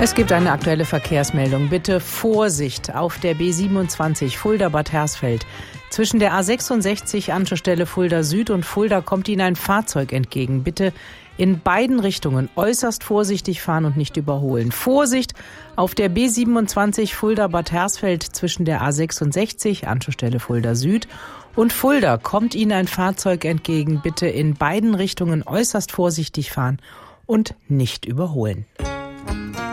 Es gibt eine aktuelle Verkehrsmeldung. Bitte Vorsicht auf der B27 Fulda-Bad Hersfeld. Zwischen der A66 Anschlussstelle Fulda Süd und Fulda kommt Ihnen ein Fahrzeug entgegen. Bitte in beiden Richtungen äußerst vorsichtig fahren und nicht überholen. Vorsicht auf der B27 Fulda-Bad Hersfeld zwischen der A66 Anschlussstelle Fulda Süd und Fulda kommt Ihnen ein Fahrzeug entgegen. Bitte in beiden Richtungen äußerst vorsichtig fahren und nicht überholen.